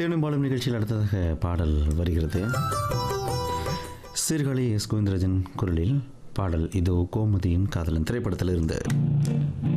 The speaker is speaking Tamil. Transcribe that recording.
தேனும்பாலும் நிகழ்ச்சியில் அடுத்ததாக பாடல் வருகிறது. சீர்காழி எஸ் கோவிந்தராஜன் குரலில் பாடல் இதோ கோமதியின் காதலன் திரைப்படத்தில் இருந்து.